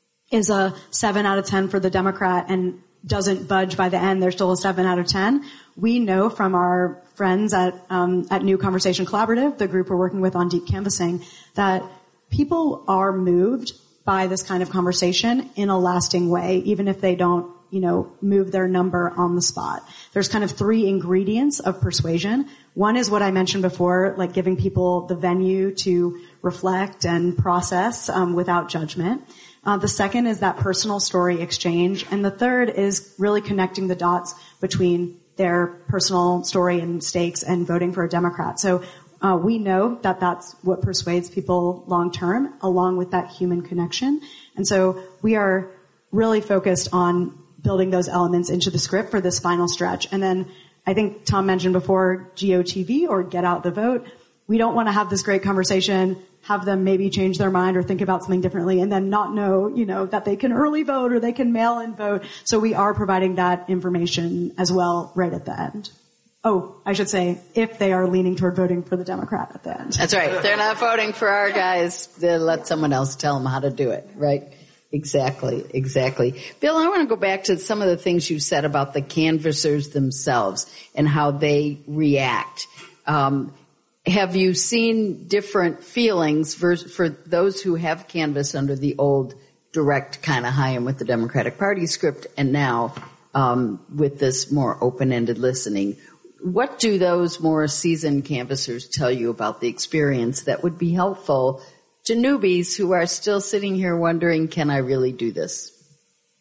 [SPEAKER 11] is a seven out of ten for the Democrat and doesn't budge by the end, they're still a seven out of ten. We know from our friends at, um, at New Conversation Collaborative, the group we're working with on deep canvassing, that people are moved by this kind of conversation in a lasting way, even if they don't, you know, move their number on the spot. There's kind of three ingredients of persuasion. One is what I mentioned before, like giving people the venue to reflect and process um, without judgment. Uh, the second is that personal story exchange. And the third is really connecting the dots between their personal story and stakes and voting for a Democrat. So uh, we know that that's what persuades people long term, along with that human connection. And so we are really focused on building those elements into the script for this final stretch. And then I think Tom mentioned before G O T V or Get Out the Vote. We don't want to have this great conversation, have them maybe change their mind or think about something differently and then not know, you know, that they can early vote or they can mail in vote. So we are providing that information as well right at the end. Oh, I should say, if they are leaning toward voting for the Democrat at the end.
[SPEAKER 10] That's right. If they're not voting for our guys, they'll let someone else tell them how to do it, right? Exactly, exactly. Bill, I want to go back to some of the things you said about the canvassers themselves and how they react. Um, have you seen different feelings for, for those who have canvassed under the old direct kind of high-end with the Democratic Party script and now um, with this more open-ended listening? What do those more seasoned canvassers tell you about the experience that would be helpful to newbies who are still sitting here wondering, can I really do this?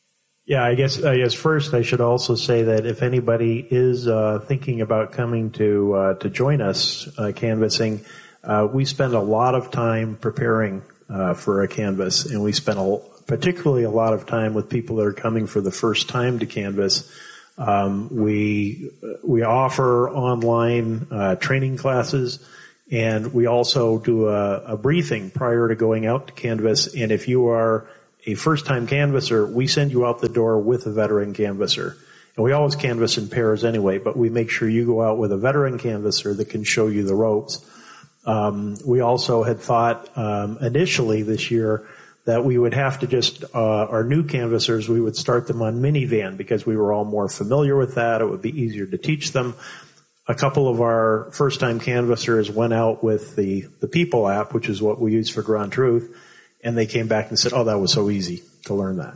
[SPEAKER 12] Yeah, I guess I guess first I should also say that if anybody is uh, thinking about coming to uh, to join us uh, canvassing, uh, we spend a lot of time preparing uh, for a canvass, and we spend a, particularly a lot of time with people that are coming for the first time to canvass. Um, we we offer online uh, training classes, and we also do a, a briefing prior to going out to canvass. And if you are a first-time canvasser, we send you out the door with a veteran canvasser. And we always canvass in pairs anyway, but we make sure you go out with a veteran canvasser that can show you the ropes. Um, we also had thought um, initially this year that we would have to just, uh, our new canvassers, we would start them on minivan because we were all more familiar with that. It would be easier to teach them. A couple of our first-time canvassers went out with the, the People app, which is what we use for Ground Truth, and they came back and said, oh, that was so easy to learn that.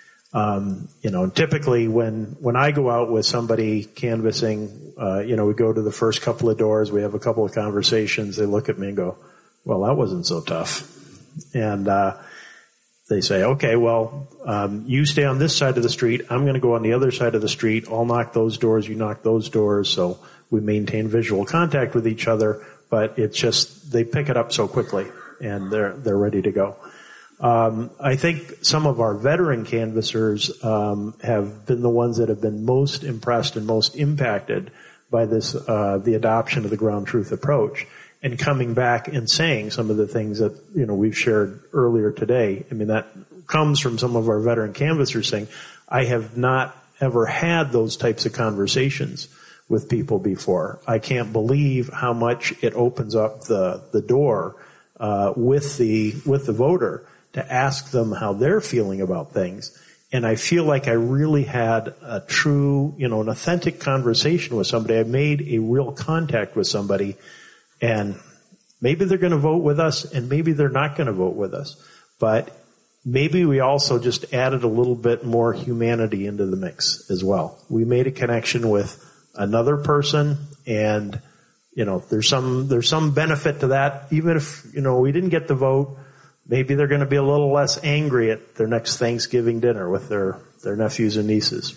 [SPEAKER 12] Um, you know, typically when, when I go out with somebody canvassing, uh, you know, we go to the first couple of doors, we have a couple of conversations, they look at me and go, well, that wasn't so tough. And, uh, they say, okay, well, um, you stay on this side of the street, I'm gonna go on the other side of the street, I'll knock those doors, you knock those doors, so we maintain visual contact with each other, but it's just, they pick it up so quickly and they're, they're ready to go. Um, I think some of our veteran canvassers um, have been the ones that have been most impressed and most impacted by this, uh, the adoption of the Ground Truth approach, and coming back and saying some of the things that, you know, we've shared earlier today. I mean, that comes from some of our veteran canvassers saying, I have not ever had those types of conversations with people before. I can't believe how much it opens up the the door uh, with the with the voter to ask them how they're feeling about things. And I feel like I really had a true, you know, an authentic conversation with somebody. I made a real contact with somebody, and maybe they're going to vote with us and maybe they're not going to vote with us. But maybe we also just added a little bit more humanity into the mix as well. We made a connection with another person, and, you know, there's some, there's some benefit to that. Even if, you know, we didn't get the vote, maybe they're going to be a little less angry at their next Thanksgiving dinner with their, their nephews and nieces.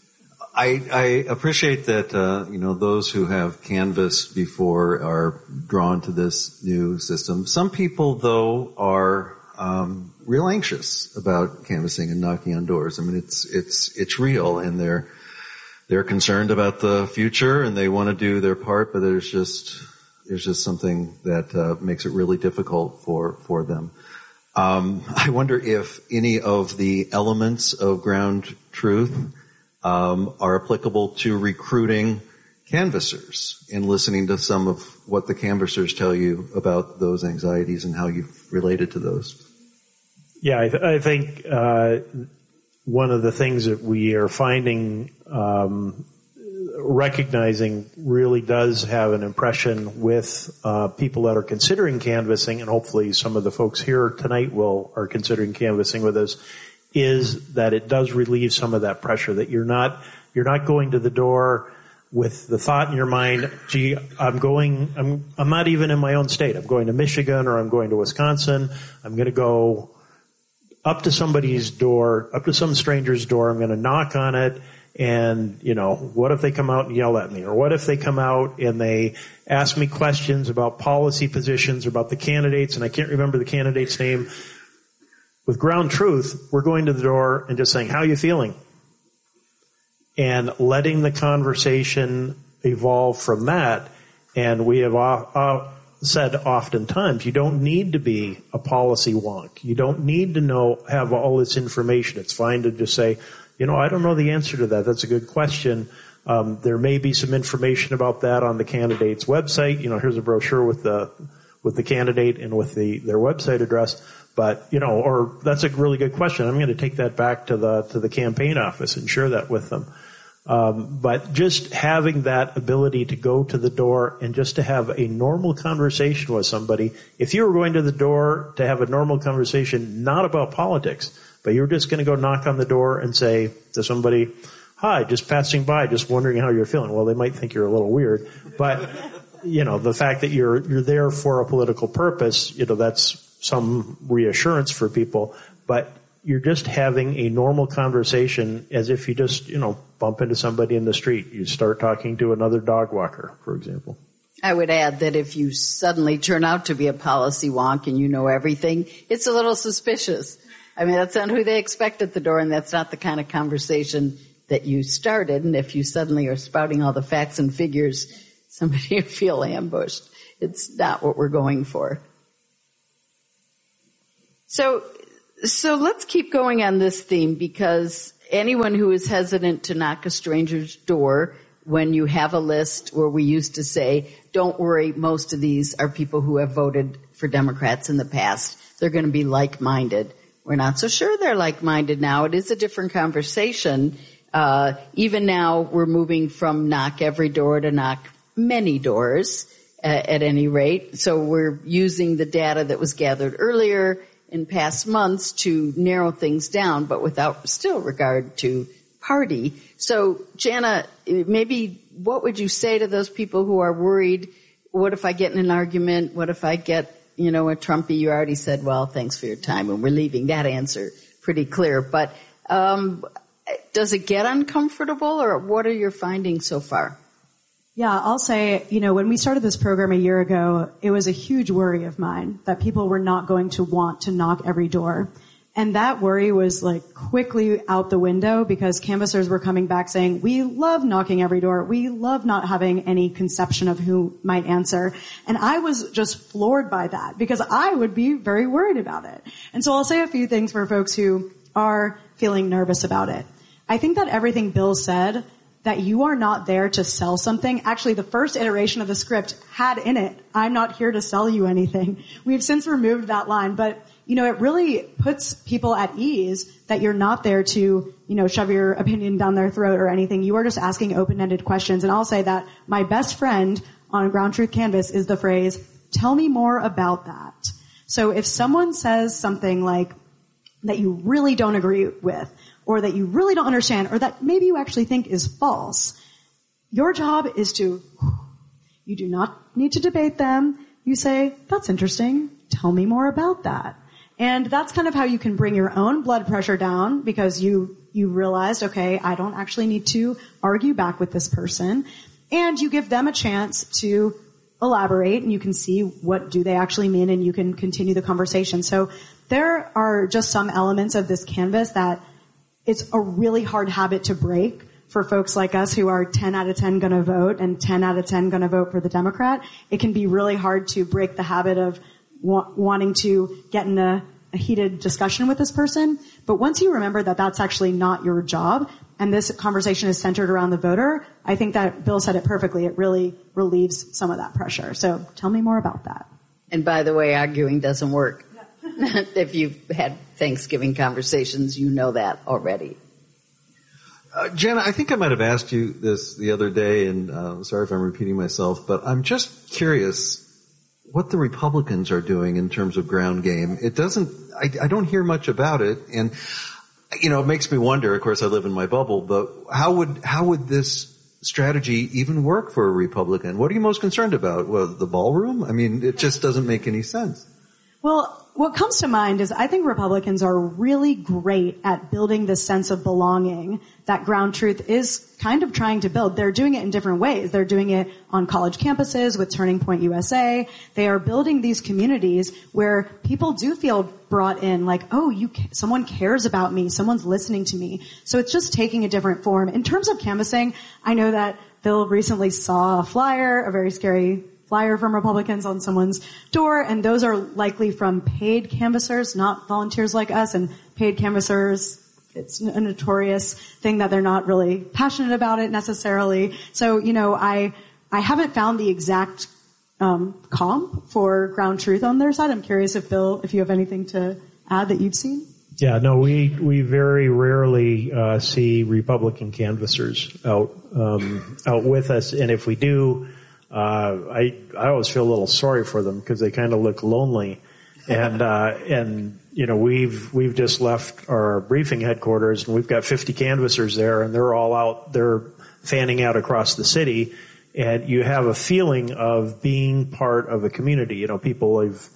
[SPEAKER 8] I, I appreciate that, uh, you know, those who have canvassed before are drawn to this new system. Some people, though, are, um, real anxious about canvassing and knocking on doors. I mean, it's, it's, it's real, and they're, they're concerned about the future and they want to do their part, but there's just, there's just something that, uh, makes it really difficult for, for them. Um, I wonder if any of the elements of Ground Truth um, are applicable to recruiting canvassers and listening to some of what the canvassers tell you about those anxieties and how you've related to those.
[SPEAKER 12] Yeah, I, th- I think uh, one of the things that we are finding, um, recognizing really does have an impression with uh, people that are considering canvassing, and hopefully some of the folks here tonight will are considering canvassing with us, is that it does relieve some of that pressure, that you're not you're not going to the door with the thought in your mind, gee, I'm going I'm I'm not even in my own state. I'm going to Michigan or I'm going to Wisconsin. I'm going to go up to somebody's door, up to some stranger's door. I'm going to knock on it. And, you know, what if they come out and yell at me? Or what if they come out and they ask me questions about policy positions or about the candidates, and I can't remember the candidate's name. With Ground Truth, we're going to the door and just saying, how are you feeling? And letting the conversation evolve from that. And we have uh, said oftentimes, you don't need to be a policy wonk. You don't need to know, have all this information. It's fine to just say, you know, I don't know the answer to that. That's a good question. Um, there may be some information about that on the candidate's website. You know, here's a brochure with the with the candidate and with the their website address. But, you know, or that's a really good question. I'm going to take that back to the to the campaign office and share that with them. Um, but just having that ability to go to the door and just to have a normal conversation with somebody. If you were going to the door to have a normal conversation, not about politics, but you're just going to go knock on the door and say to somebody, hi, just passing by, just wondering how you're feeling. Well, they might think you're a little weird, but, you know, the fact that you're, you're there for a political purpose, you know, that's some reassurance for people. But you're just having a normal conversation as if you just, you know, bump into somebody in the street. You start talking to another dog walker, for example.
[SPEAKER 10] I would add that if you suddenly turn out to be a policy wonk and you know everything, it's a little suspicious. I mean, that's not who they expect at the door, and that's not the kind of conversation that you started. And if you suddenly are spouting all the facts and figures, somebody will feel ambushed. It's not what we're going for. So, so let's keep going on this theme, because anyone who is hesitant to knock a stranger's door when you have a list where we used to say, don't worry, most of these are people who have voted for Democrats in the past. They're going to be like-minded. We're not so sure they're like-minded now. It is a different conversation. Uh, even now, we're moving from knock every door to knock many doors uh, at any rate. So we're using the data that was gathered earlier in past months to narrow things down, but without still regard to party. So, Jana, maybe what would you say to those people who are worried, what if I get in an argument? What if I get, you know, a Trumpy? You already said, well, thanks for your time, and we're leaving that answer pretty clear. But um, does it get uncomfortable, or what are your findings so far?
[SPEAKER 11] Yeah, I'll say, you know, when we started this program a year ago, it was a huge worry of mine that people were not going to want to knock every door. And that worry was like quickly out the window, because canvassers were coming back saying, we love knocking every door. We love not having any conception of who might answer. And I was just floored by that, because I would be very worried about it. And so I'll say a few things for folks who are feeling nervous about it. I think that everything Bill said, that you are not there to sell something. Actually, the first iteration of the script had in it, I'm not here to sell you anything. We've since removed that line, but you know, it really puts people at ease that you're not there to, you know, shove your opinion down their throat or anything. You are just asking open-ended questions. And I'll say that my best friend on Ground Truth Canvas is the phrase, tell me more about that. So if someone says something like that you really don't agree with, or that you really don't understand, or that maybe you actually think is false, your job is to, you do not need to debate them. You say, that's interesting. Tell me more about that. And that's kind of how you can bring your own blood pressure down, because you, you realized, okay, I don't actually need to argue back with this person. And you give them a chance to elaborate, and you can see what do they actually mean, and you can continue the conversation. So there are just some elements of this canvas that it's a really hard habit to break for folks like us who are ten out of ten going to vote and ten out of ten going to vote for the Democrat. It can be really hard to break the habit of wa- wanting to get in a, a heated discussion with this person. But once you remember that that's actually not your job, and this conversation is centered around the voter, I think that Bill said it perfectly. It really relieves some of that pressure. So tell me more about that.
[SPEAKER 10] And by the way, arguing doesn't work. If you've had Thanksgiving conversations, you know that already.
[SPEAKER 9] Uh, Jana, I think I might have asked you this the other day, and uh, sorry if I'm repeating myself, but I'm just curious what the Republicans are doing in terms of ground game. It doesn't, I, I don't hear much about it, and you know, it makes me wonder. Of course, I live in my bubble, but how would how would this strategy even work for a Republican? What are you most concerned about? Well, the ballroom? I mean, it just doesn't make any sense.
[SPEAKER 11] Well, what comes to mind is I think Republicans are really great at building this sense of belonging that Ground Truth is kind of trying to build. They're doing it in different ways. They're doing it on college campuses with Turning Point U S A. They are building these communities where people do feel brought in, like, oh, you, someone cares about me. Someone's listening to me. So it's just taking a different form. In terms of canvassing, I know that Bill recently saw a flyer, a very scary flyer from Republicans on someone's door, and those are likely from paid canvassers, not volunteers like us. And paid canvassers, it's a notorious thing that they're not really passionate about it necessarily. So, you know, I I haven't found the exact um comp for Ground Truth on their side. I'm curious if, Bill, if you have anything to add that you've seen.
[SPEAKER 12] Yeah, no, we we very rarely uh see Republican canvassers out um out with us, and if we do, Uh, I, I always feel a little sorry for them because they kind of look lonely. And, uh, and, you know, we've, we've just left our briefing headquarters and we've got fifty canvassers there and they're all out, they're fanning out across the city. And you have a feeling of being part of a community. You know, people have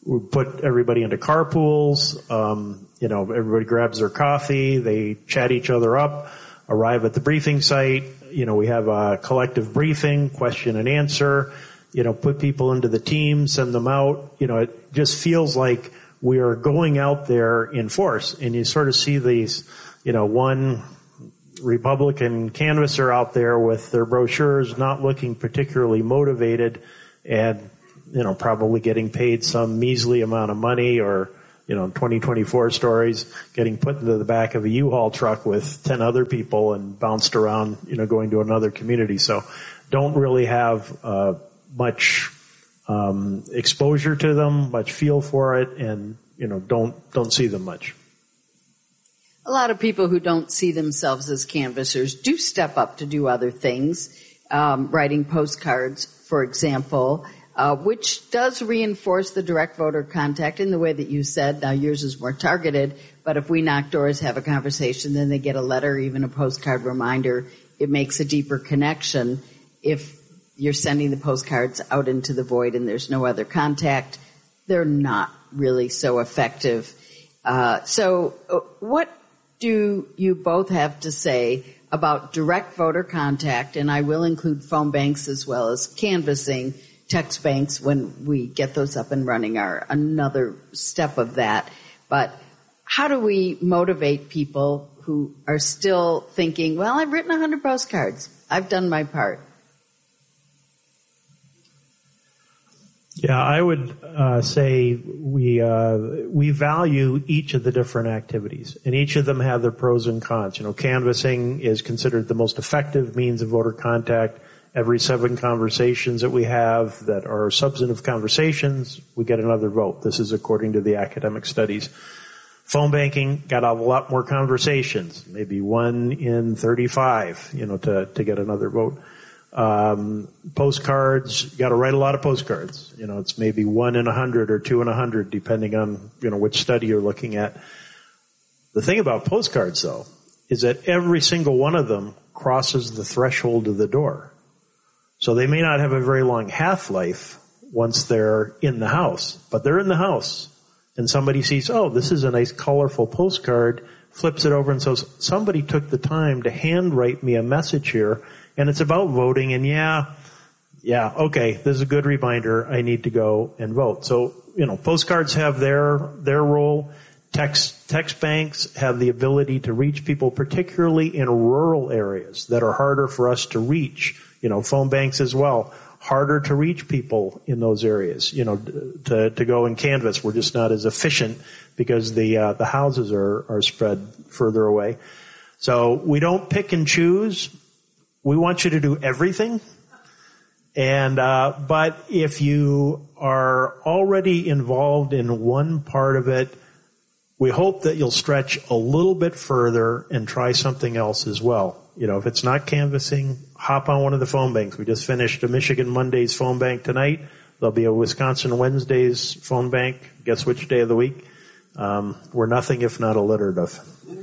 [SPEAKER 12] we put everybody into carpools. Um, you know, everybody grabs their coffee. They chat each other up, arrive at the briefing site. You know, we have a collective briefing, question and answer. You know, put people into the team, send them out. You know, it just feels like we are going out there in force. And you sort of see these, you know, one Republican canvasser out there with their brochures, not looking particularly motivated, and you know, probably getting paid some measly amount of money, or, you know, twenty twenty-four stories, getting put into the back of a U-Haul truck with ten other people and bounced around, you know, going to another community. So don't really have uh, much um, exposure to them, much feel for it, and, you know, don't don't see them much.
[SPEAKER 10] A lot of people who don't see themselves as canvassers do step up to do other things, um, writing postcards, for example. Uh, which does reinforce the direct voter contact in the way that you said. Now, yours is more targeted, but if we knock doors, have a conversation, then they get a letter, even a postcard reminder, it makes a deeper connection. If you're sending the postcards out into the void and there's no other contact, they're not really so effective. Uh, so uh, what do you both have to say about direct voter contact, and I will include phone banks as well as canvassing? Text banks, when we get those up and running, are another step of that. But how do we motivate people who are still thinking, well, I've written one hundred postcards, I've done my part?
[SPEAKER 12] Yeah, I would uh, say we uh, we value each of the different activities, and each of them have their pros and cons. You know, canvassing is considered the most effective means of voter contact. Every seven conversations that we have that are substantive conversations, we get another vote. This is according to the academic studies. Phone banking got a lot more conversations, maybe one in thirty-five, you know, to, to get another vote. Um, postcards, got to write a lot of postcards. You know, it's maybe one in a hundred or two in a hundred, depending on, you know, which study you're looking at. The thing about postcards, though, is that every single one of them crosses the threshold of the door. So they may not have a very long half-life once they're in the house, but they're in the house. And somebody sees, oh, this is a nice colorful postcard, flips it over and says, somebody took the time to handwrite me a message here, and it's about voting, and yeah, yeah, okay, this is a good reminder, I need to go and vote. So, you know, postcards have their, their role. Text, text banks have the ability to reach people, particularly in rural areas that are harder for us to reach. You know, phone banks as well, harder to reach people in those areas, you know, to, to go and canvass. We're just not as efficient because the, uh, the houses are, are spread further away. So we don't pick and choose. We want you to do everything. And, uh, but if you are already involved in one part of it, we hope that you'll stretch a little bit further and try something else as well. You know, if it's not canvassing, hop on one of the phone banks. We just finished a Michigan Mondays phone bank tonight. There'll be a Wisconsin Wednesdays phone bank. Guess which day of the week? Um, we're nothing if not alliterative.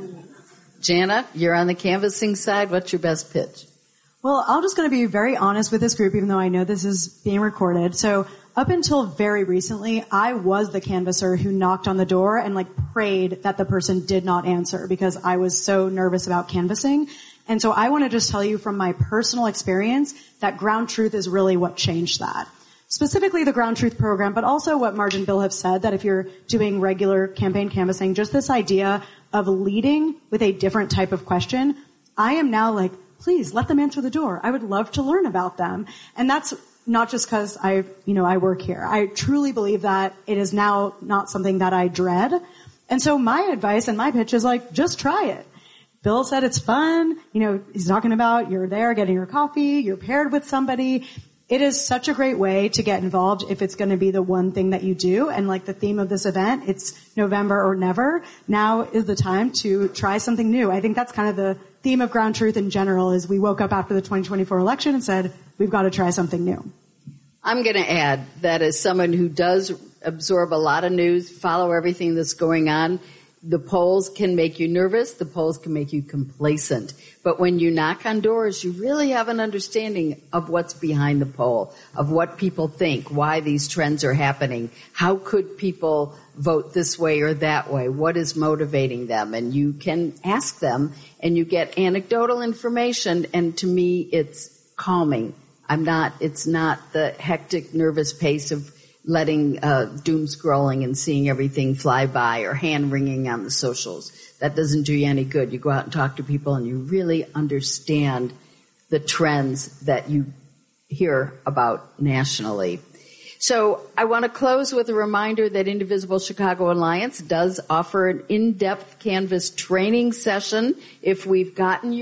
[SPEAKER 10] Jana, you're on the canvassing side. What's your best pitch?
[SPEAKER 11] Well, I'm just going to be very honest with this group, even though I know this is being recorded. So up until very recently, I was the canvasser who knocked on the door and like prayed that the person did not answer because I was so nervous about canvassing. And so I want to just tell you from my personal experience that Ground Truth is really what changed that. Specifically the Ground Truth program, but also what Marge and Bill have said, that if you're doing regular campaign canvassing, just this idea of leading with a different type of question. I am now like, please let them answer the door. I would love to learn about them. And that's not just because I, you know, I work here. I truly believe that it is now not something that I dread. And so my advice and my pitch is like, just try it. Bill said it's fun. You know, he's talking about you're there getting your coffee, you're paired with somebody. It is such a great way to get involved if it's going to be the one thing that you do. And like the theme of this event, it's November or never. Now is the time to try something new. I think that's kind of the theme of Ground Truth in general, is we woke up after the twenty twenty-four election and said, we've got to try something new.
[SPEAKER 10] I'm going to add that as someone who does absorb a lot of news, follow everything that's going on, The polls can make you nervous. The polls can make you complacent. But when you knock on doors, you really have an understanding of what's behind the poll, of what people think, why these trends are happening. How could people vote this way or that way? What is motivating them? And you can ask them, and you get anecdotal information, and to me, it's calming. I'm not, it's not the hectic, nervous pace of letting uh, doom scrolling and seeing everything fly by or hand wringing on the socials. That doesn't do you any good. You go out and talk to people and you really understand the trends that you hear about nationally. So I want to close with a reminder that Indivisible Chicago Alliance does offer an in-depth Canvas training session. If we've gotten you